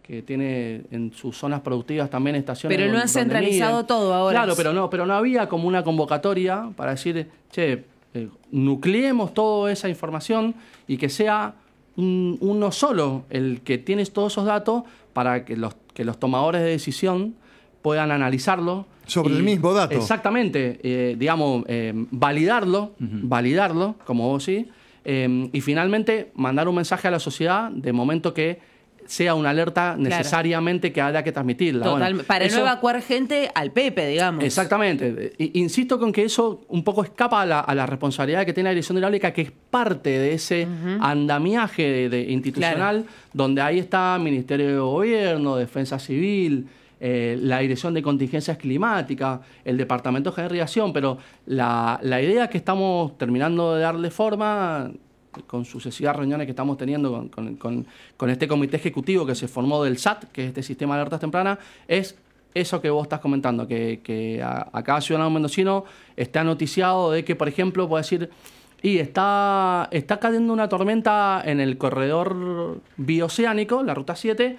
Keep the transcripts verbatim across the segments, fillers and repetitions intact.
que tiene en sus zonas productivas también estaciones. Pero no han centralizado todo ahora. Claro, pero no, pero no había como una convocatoria para decir, che, eh, nucleemos toda esa información y que sea un, uno solo el que tiene todos esos datos para que los, que los tomadores de decisión puedan analizarlo. Sobre y, el mismo dato. Exactamente, eh, digamos, eh, validarlo, uh-huh. validarlo, como vos sí, eh, y finalmente mandar un mensaje a la sociedad de momento que sea una alerta necesariamente claro. que haya que transmitirla. Total, bueno, para eso, no evacuar gente al Pepe, digamos. Exactamente. Insisto con que eso un poco escapa a la, a la responsabilidad que tiene la Dirección Hidráulica, que es parte de ese uh-huh. andamiaje de, de institucional, claro. donde ahí está Ministerio de Gobierno, Defensa Civil, eh, la Dirección de Contingencias Climáticas, el Departamento de Irrigación, pero la, la idea que estamos terminando de darle forma con sucesivas reuniones que estamos teniendo con, con, con, con este comité ejecutivo que se formó del S A T, que es este sistema de alertas tempranas, es eso que vos estás comentando, que, que a, a cada ciudadano mendocino está noticiado de que, por ejemplo, puede decir, y está, está cayendo una tormenta en el corredor bioceánico, la ruta siete,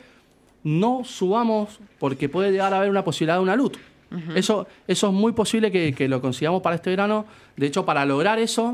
no subamos porque puede llegar a haber una posibilidad de una luz. Uh-huh. Eso, eso es muy posible que, que lo consigamos para este verano. De hecho, para lograr eso,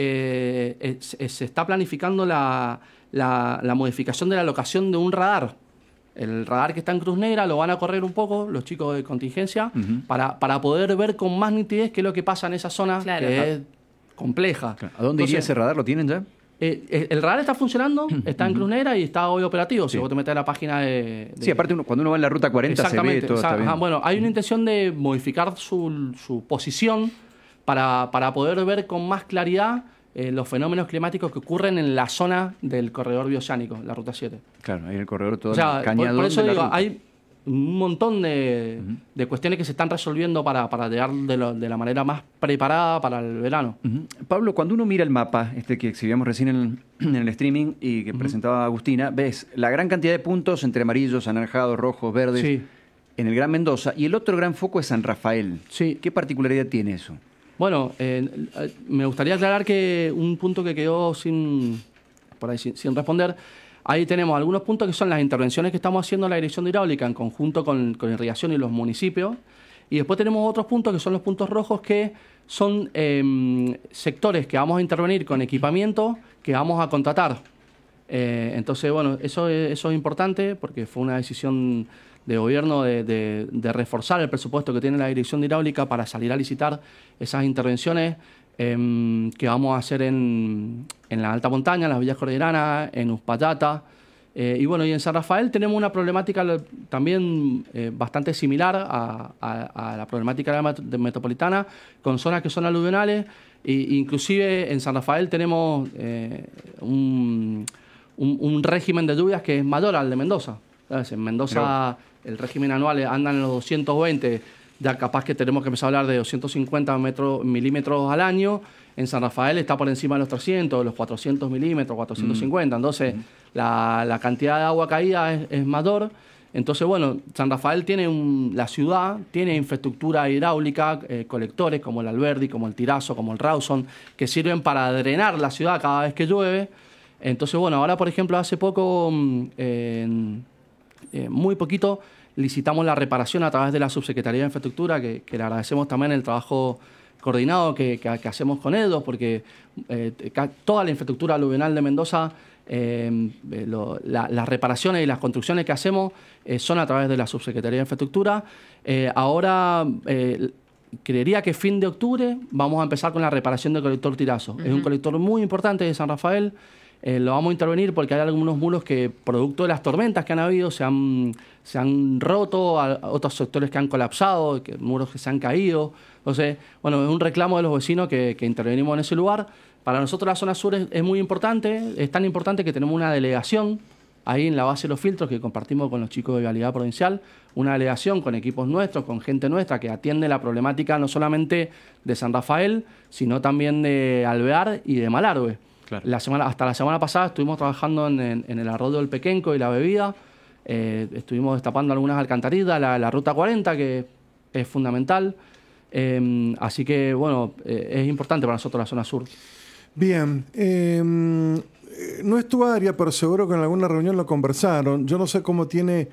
Eh, es, es, se está planificando la, la, la modificación de la locación de un radar. El radar que está en Cruz Negra lo van a correr un poco los chicos de contingencia uh-huh. para, para poder ver con más nitidez qué es lo que pasa en esa zona claro. que claro. es compleja. Claro. ¿A dónde Entonces, iría ese radar? ¿Lo tienen ya? Eh, el radar está funcionando, está en Cruz Negra y está hoy operativo. Sí. Si vos te metes en la página de... de... Sí, aparte uno, cuando uno va en la ruta cuarenta se ve todo. O sea, está bien. Ajá, bueno, hay una intención de modificar su, su posición para, para poder ver con más claridad eh, los fenómenos climáticos que ocurren en la zona del corredor bioceánico, la ruta siete. Claro, ahí en el corredor todo o sea, el cañadón. Por, por eso de la digo, ruta. hay un montón de, uh-huh. de cuestiones que se están resolviendo para, para llegar de, lo, de la manera más preparada para el verano. Uh-huh. Pablo, cuando uno mira el mapa, este que exhibíamos recién en el, en el streaming y que uh-huh. presentaba Agustina, ves la gran cantidad de puntos entre amarillos, anaranjados, rojos, verdes, sí. en el Gran Mendoza, y el otro gran foco es San Rafael. Sí. ¿Qué particularidad tiene eso? Bueno, eh, me gustaría aclarar que un punto que quedó sin, por ahí, sin, sin responder, ahí tenemos algunos puntos que son las intervenciones que estamos haciendo en la Dirección de Hidráulica en conjunto con, con Irrigación y los municipios, y después tenemos otros puntos que son los puntos rojos que son eh, sectores que vamos a intervenir con equipamiento que vamos a contratar. Eh, entonces, bueno, eso es, eso es importante porque fue una decisión de gobierno de, de, de reforzar el presupuesto que tiene la Dirección de Hidráulica para salir a licitar esas intervenciones eh, que vamos a hacer en, en la alta montaña, en las villas cordilleranas, en Uspallata. Eh, y bueno, y en San Rafael tenemos una problemática también eh, bastante similar a, a, a la problemática de la met de metropolitana, con zonas que son aluvionales. E inclusive en San Rafael tenemos eh, un, un, un régimen de lluvias que es mayor al de Mendoza. ¿Sabes? En Mendoza Pero... el régimen anual anda en los doscientos veinte, ya capaz que tenemos que empezar a hablar de doscientos cincuenta metros, milímetros al año. En San Rafael está por encima de los trescientos, los cuatrocientos milímetros, cuatrocientos cincuenta. Mm. Entonces, mm. la, la cantidad de agua caída es, es mayor. Entonces, bueno, San Rafael tiene un, la ciudad tiene infraestructura hidráulica, eh, colectores como el Alberdi, como el Tirazo, como el Rawson, que sirven para drenar la ciudad cada vez que llueve. Entonces, bueno, ahora, por ejemplo, hace poco, eh, eh, muy poquito, licitamos la reparación a través de la Subsecretaría de Infraestructura, que, que le agradecemos también el trabajo coordinado que, que, que hacemos con ellos, porque eh, toda la infraestructura aluvional de Mendoza, eh, lo, la, las reparaciones y las construcciones que hacemos eh, son a través de la Subsecretaría de Infraestructura. Eh, ahora, eh, creería que fin de octubre vamos a empezar con la reparación del colector Tirazo. Uh-huh. Es un colector muy importante de San Rafael. Eh, lo vamos a intervenir porque hay algunos muros que, producto de las tormentas que han habido, se han, se han roto, a, a otros sectores que han colapsado, que, muros que se han caído. Entonces, bueno, es un reclamo de los vecinos que, que intervenimos en ese lugar. Para nosotros la zona sur es, es muy importante, es tan importante que tenemos una delegación ahí en la base de los filtros que compartimos con los chicos de Vialidad Provincial, una delegación con equipos nuestros, con gente nuestra que atiende la problemática no solamente de San Rafael, sino también de Alvear y de Malargüe. Claro. La semana, hasta la semana pasada estuvimos trabajando en, en, en el arroyo del Pequenco y la bebida, eh, estuvimos destapando algunas alcantarillas, la, la ruta cuarenta, que es fundamental. Eh, así que, bueno, eh, es importante para nosotros la zona sur. Bien. Eh, no es tu área, pero seguro que en alguna reunión lo conversaron. Yo no sé cómo tiene